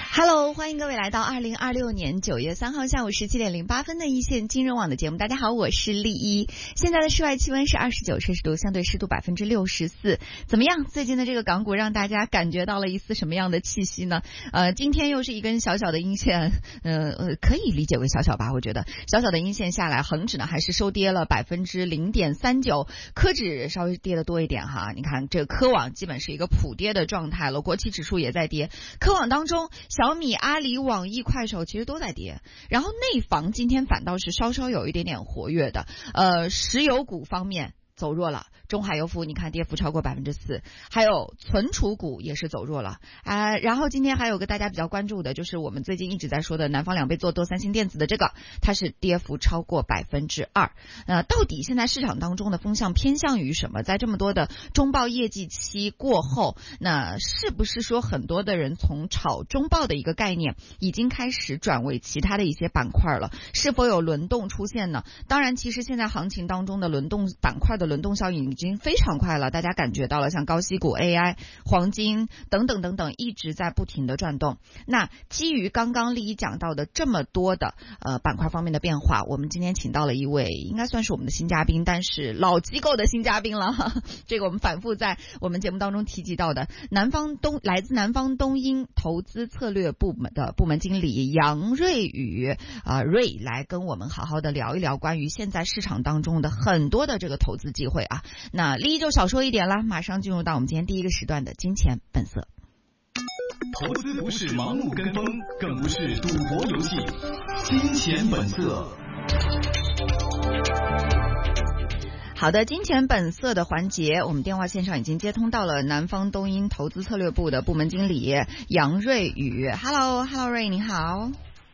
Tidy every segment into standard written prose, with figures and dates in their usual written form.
Hello， 欢迎各位来到2026年9月3号下午17点08分的一线金融网的节目。大家好，我是丽一。现在的室外气温是29摄氏度，相对湿度64%。怎么样？最近的这个港股让大家感觉到了一丝什么样的气息呢？今天又是一根小小的阴线，可以理解为小小吧？我觉得小小的阴线下来，恒指呢还是收跌了0.39%，科指稍微跌得多一点哈。你看这个科网基本是一个普跌的状态了，国企指数也在跌。科网当中，小米、阿里、网易、快手其实都在跌，然后内房今天反倒是稍稍有一点点活跃的，石油股方面走弱了，中海油服你看跌幅超过4%，还有存储股也是走弱了然后今天还有个大家比较关注的，就是我们最近一直在说的南方2倍做多三星电子的这个，它是跌幅超过2%。到底现在市场当中的风向偏向于什么？在这么多的中报业绩期过后，那是不是说很多的人从炒中报的一个概念已经开始转为其他的一些板块了？是否有轮动出现呢？当然，其实现在行情当中的轮动板块的轮动效应已经非常快了，大家感觉到了，像高息股、AI、黄金等等等等一直在不停的转动。那基于刚刚丽一讲到的这么多的板块方面的变化，我们今天请到了一位应该算是我们的新嘉宾，但是老机构的新嘉宾了这个我们反复在我们节目当中提及到的来自南方东英投资策略部门的部门经理杨瑞宇瑞来跟我们好好的聊一聊关于现在市场当中的很多的这个投资机会啊。那丽一就少说一点了，马上进入到我们今天第一个时段的金钱本色。 投资不是盲目跟风，更不是赌博游戏。金钱本色。 好的，金钱本色的环节，我们电话线上已经接通到了南方东英投资策略部的部门经理杨瑞宇。Hello， 瑞，你好。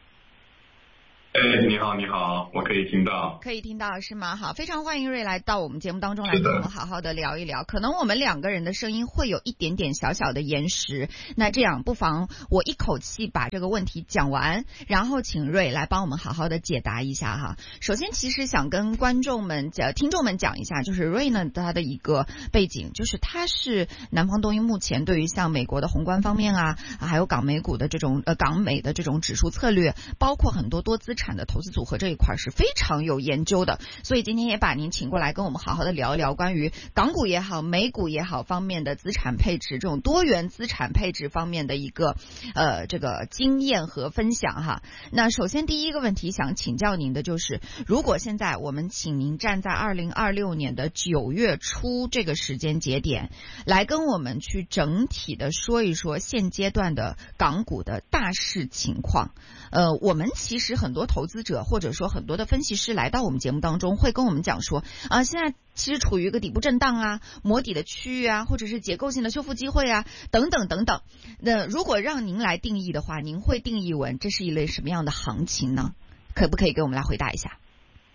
你好，我可以听到。 可以听到是吗？好，非常欢迎瑞来到我们节目当中来跟我们好好的聊一聊。可能我们两个人的声音会有一点点小小的延时，那这样不妨我一口气把这个问题讲完，然后请瑞来帮我们好好的解答一下哈。首先其实想跟听众们讲一下，就是瑞呢他的一个背景，就是他是南方东英目前对于像美国的宏观方面还有港美股的这种港美的这种指数策略，包括很多多资产的投资组合这一块是非常有研究的，所以今天也把您请过来跟我们好好的聊一聊关于港股也好、美股也好方面的资产配置，这种多元资产配置方面的一个这个经验和分享哈。那首先第一个问题想请教您的就是，如果现在我们请您站在2026年的9月初这个时间节点来跟我们去整体的说一说现阶段的港股的大势情况。我们其实很多投资者或者说很多的分析师来到我们节目当中会跟我们讲说现在其实处于一个底部震荡摸底的区域或者是结构性的修复机会等等等等。那如果让您来定义的话，您会定义为这是一类什么样的行情呢？可不可以给我们来回答一下？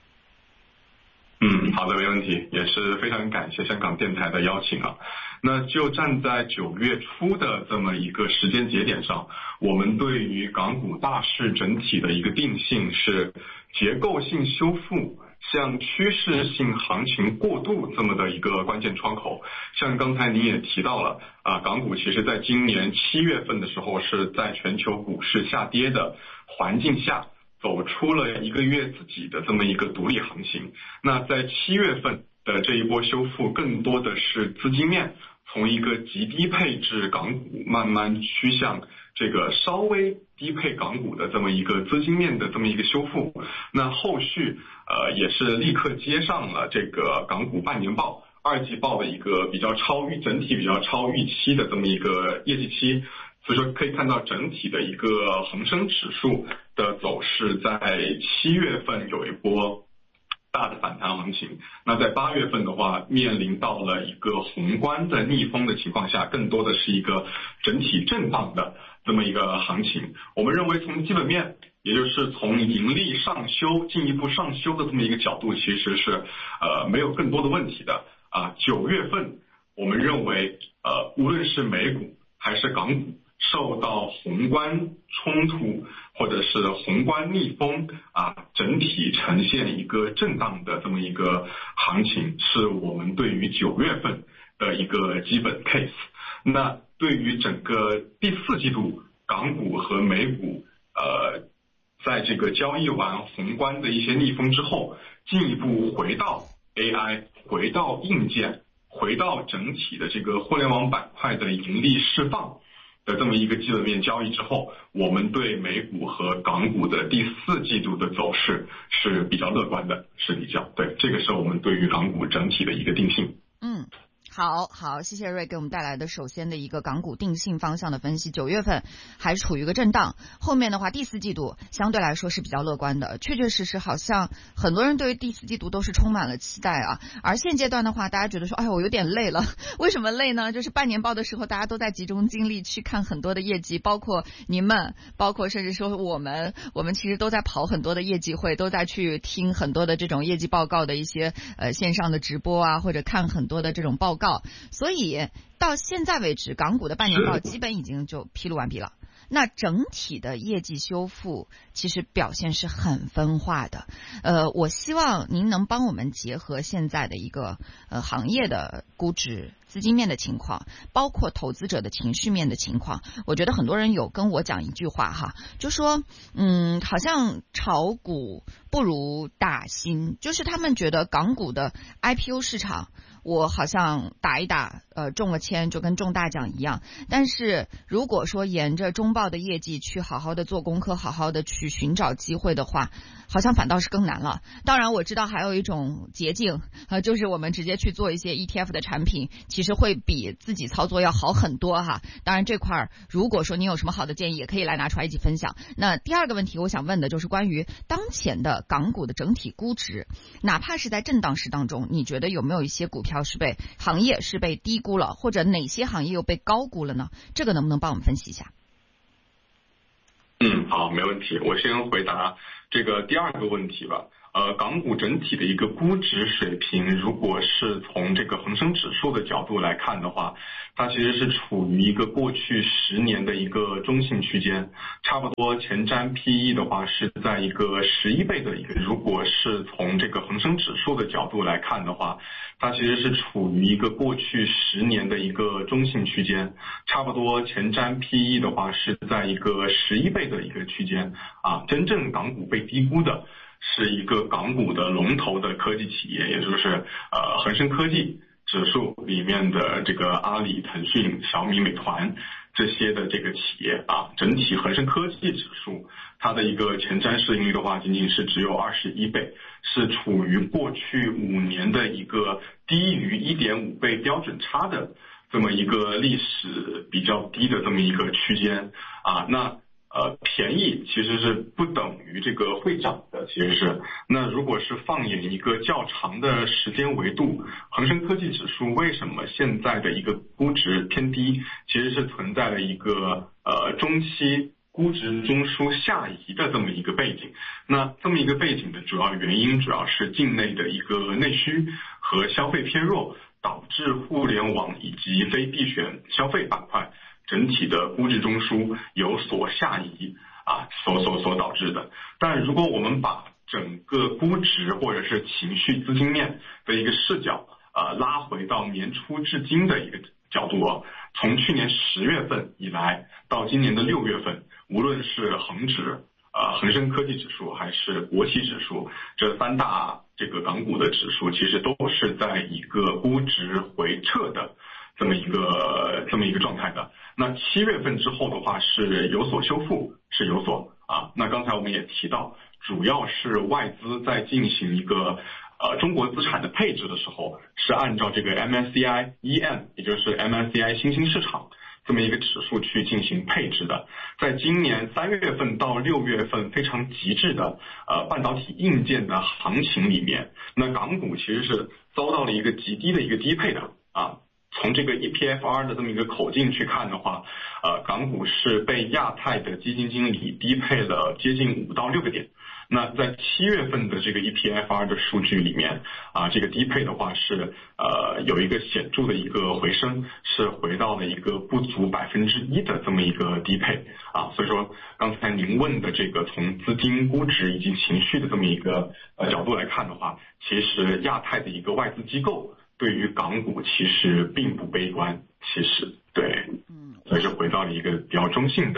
好的，没问题，也是非常感谢香港电台的邀请那就站在9月初的这么一个时间节点上，我们对于港股大势整体的一个定性是结构性修复向趋势性行情过渡这么的一个关键窗口。像刚才您也提到了港股其实在今年7月份的时候是在全球股市下跌的环境下走出了1个月自己的这么一个独立行情。那在7月份的这一波修复更多的是资金面从一个极低配置港股慢慢趋向这个稍微低配港股的这么一个资金面的这么一个修复。那后续也是立刻接上了这个港股半年报、2季报的一个整体比较超预期的这么一个业绩期。所以说可以看到整体的一个恒生指数的走势在7月份有一波大的反弹行情。那在8月份的话，面临到了一个宏观的逆风的情况下，更多的是一个整体震荡的这么一个行情。我们认为从基本面，也就是从盈利上修、进一步上修的这么一个角度，其实是没有更多的问题的9月份我们认为无论是美股还是港股，受到宏观冲突或者是宏观逆风整体呈现一个震荡的这么一个行情，是我们对于9月份的一个基本 case。那对于整个第4季度港股和美股在这个交易完宏观的一些逆风之后，进一步回到 AI， 回到硬件，回到整体的这个互联网板块的盈利释放的这么一个基本面交易之后，我们对美股和港股的第4季度的走势是比较乐观的，是比较对，这个是我们对于港股整体的一个定性。 好，谢谢瑞给我们带来的首先的一个港股定性方向的分析。9月份还处于一个震荡，后面的话第4季度相对来说是比较乐观的，确确实实好像很多人对于第4季度都是充满了期待啊。而现阶段的话，大家觉得说，哎呀，我有点累了。为什么累呢？就是半年报的时候，大家都在集中精力去看很多的业绩，包括您们，包括甚至说我们其实都在跑很多的业绩会，都在去听很多的这种业绩报告的一些线上的直播啊，或者看很多的这种报告。所以到现在为止，港股的半年报基本已经就披露完毕了。那整体的业绩修复其实表现是很分化的。我希望您能帮我们结合现在的一个行业的估值、资金面的情况，包括投资者的情绪面的情况。我觉得很多人有跟我讲一句话哈，就说好像炒股不如打新，就是他们觉得港股的 IPO 市场我好像打一打中了签就跟中大奖一样，但是如果说沿着中报的业绩去好好的做功课，好好的去寻找机会的话，好像反倒是更难了。当然我知道还有一种捷径就是我们直接去做一些 ETF 的产品，其实会比自己操作要好很多哈。当然这块如果说你有什么好的建议，也可以来拿出来一起分享。那第二个问题我想问的就是关于当前的港股的整体估值，哪怕是在震荡市当中，你觉得有没有一些股票是被行业是被低估了，或者哪些行业又被高估了呢？这个能不能帮我们分析一下？ 好，没问题。我先回答这个第二个问题吧。港股整体的一个估值水平，如果是从这个恒生指数的角度来看的话，它其实是处于一个过去10年的一个中性区间，差不多前瞻 PE 的话是在一个11倍的一个。如果是从这个恒生指数的角度来看的话，它其实是处于一个过去10年的一个中性区间，差不多前瞻 PE 的话是在一个11倍的一个区间啊。真正港股被低估的是一个港股的龙头的科技企业，也就是恒生科技指数里面的这个阿里、腾讯、小米、美团这些的这个企业啊。整体恒生科技指数它的一个前瞻市盈率的话，仅仅是只有21倍，是处于过去5年的一个低于 1.5 倍标准差的这么一个历史比较低的这么一个区间啊。那便宜其实是不等于这个会涨的，其实是。那如果是放眼一个较长的时间维度，恒生科技指数为什么现在的一个估值偏低，其实是存在了一个中期估值中枢下移的这么一个背景。那这么一个背景的主要原因，主要是境内的一个内需和消费偏弱，导致互联网以及非必选消费板块整体的估值中枢有所下移啊，所导致的。但如果我们把整个估值或者是情绪资金面的一个视角拉回到年初至今的一个角度从去年10月份以来到今年的6月份，无论是恒指、恒生科技指数还是国企指数，这3大这个港股的指数，其实都是在一个估值回撤的这么一个状态的。那7月份之后的话是有所修复，是有所那刚才我们也提到，主要是外资在进行一个中国资产的配置的时候，是按照这个 MSCI EM， 也就是 MSCI 新兴市场这么一个指数去进行配置的。在今年3月份到6月份非常极致的半导体硬件的行情里面，那港股其实是遭到了一个极低的一个低配的从这个 EPFR 的这么一个口径去看的话，港股是被亚太的基金经理低配了接近5到6个点。那在7月份的这个 EPFR 的数据里面这个低配的话是有一个显著的一个回升，是回到了一个不足1%的这么一个低配所以说刚才您问的这个从资金估值以及情绪的这么一个角度来看的话，其实亚太的一个外资机构对于港股其实并不悲观，其实对，所以是回到了一个比较中性的估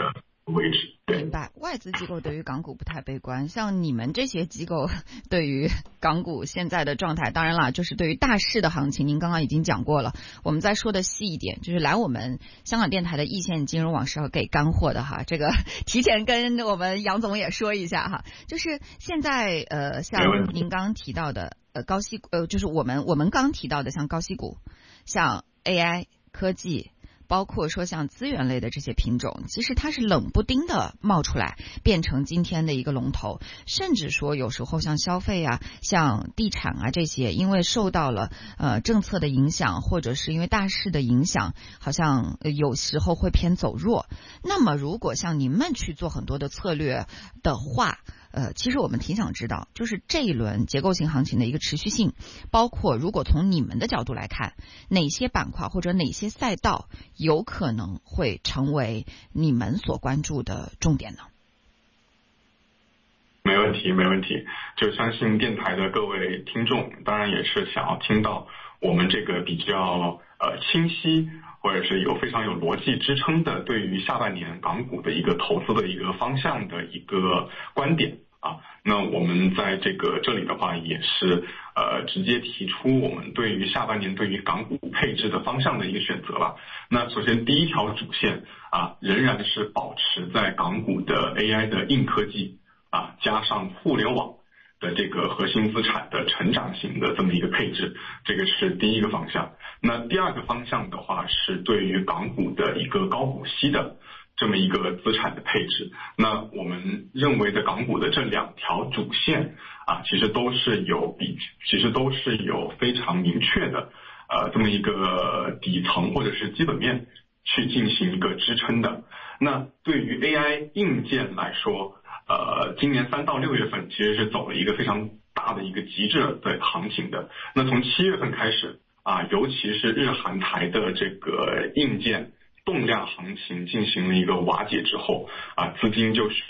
位置。 明白，外资机构对于港股不太悲观，像你们这些机构对于港股现在的状态，当然啦，就是对于大势的行情，您刚刚已经讲过了。我们再说的细一点，就是来我们香港电台的易线金融网是要给干货的哈，这个提前跟我们杨总也说一下哈，就是现在像您刚刚提到的高息就是我们刚提到的像高息股，像 AI 科技。包括说像资源类的这些品种，其实它是冷不丁的冒出来，变成今天的一个龙头。甚至说有时候像消费啊、像地产啊这些，因为受到了政策的影响，或者是因为大势的影响，好像有时候会偏走弱。那么如果像您们去做很多的策略的话，其实我们挺想知道，就是这一轮结构性行情的一个持续性，包括如果从你们的角度来看，哪些板块或者哪些赛道有可能会成为你们所关注的重点呢？ 没问题，没问题。就相信电台的各位听众，当然也是想要听到我们这个比较清晰，或者是非常有逻辑支撑的对于下半年港股的一个投资的一个方向的一个观点啊。那我们在这里的话，也是直接提出我们对于下半年对于港股配置的方向的一个选择了。那首先第一条主线啊，仍然是保持在港股的 AI 的硬科技啊，加上互联网的这个核心资产的成长型的这么一个配置，这个是第一个方向。那第二个方向的话，是对于港股的一个高股息的这么一个资产的配置。那我们认为的港股的这两条主线啊，其实都是有非常明确的这么一个底层或者是基本面去进行一个支撑的。那对于 AI 硬件来说，今年3到6月份其实是走了一个非常大的一个极致的行情的。那从7月份开始啊，尤其是日韩台的这个硬件动量行情进行了一个瓦解之后啊，资金就